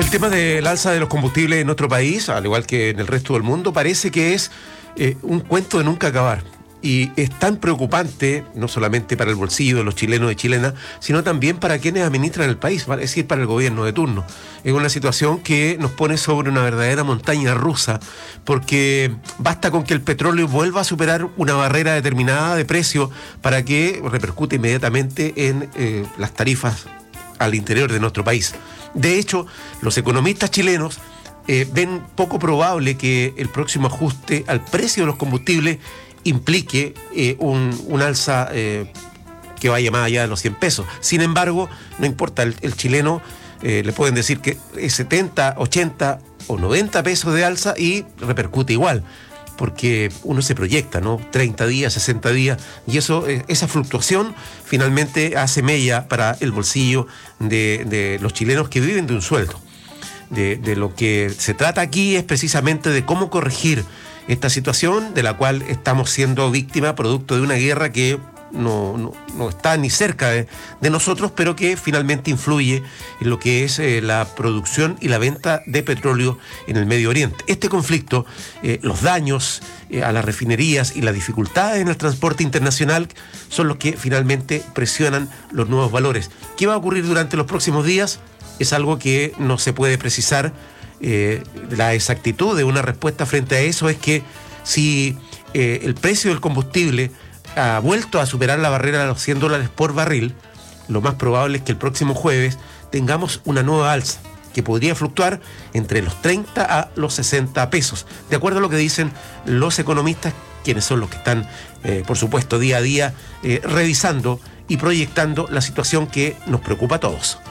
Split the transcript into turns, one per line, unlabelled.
El tema del alza de los combustibles en nuestro país, al igual que en el resto del mundo, parece que es un cuento de nunca acabar. Y es tan preocupante, no solamente para el bolsillo de los chilenos y chilenas, sino también para quienes administran el país, es decir, para el gobierno de turno. Es una situación que nos pone sobre una verdadera montaña rusa, porque basta con que el petróleo vuelva a superar una barrera determinada de precio para que repercute inmediatamente en las tarifas al interior de nuestro país. De hecho, los economistas chilenos ven poco probable que el próximo ajuste al precio de los combustibles implique un alza que vaya más allá de los 100 pesos. Sin embargo, no importa, el chileno le pueden decir que es 70, 80 o 90 pesos de alza y repercute igual, porque uno se proyecta, ¿no? 30 días, 60 días, y esa fluctuación finalmente hace mella para el bolsillo de los chilenos que viven de un sueldo. De lo que se trata aquí es precisamente de cómo corregir esta situación de la cual estamos siendo víctima producto de una guerra que no está ni cerca de nosotros, pero que finalmente influye en lo que es la producción y la venta de petróleo en el Medio Oriente. Este conflicto, los daños a las refinerías y las dificultades en el transporte internacional son los que finalmente presionan los nuevos valores. ¿Qué va a ocurrir durante los próximos días? Es algo que no se puede precisar. La exactitud de una respuesta frente a eso es que si el precio del combustible ha vuelto a superar la barrera de los $100 por barril, lo más probable es que el próximo jueves tengamos una nueva alza que podría fluctuar entre los 30 a los 60 pesos, de acuerdo a lo que dicen los economistas, quienes son los que están, por supuesto, día a día revisando y proyectando la situación que nos preocupa a todos.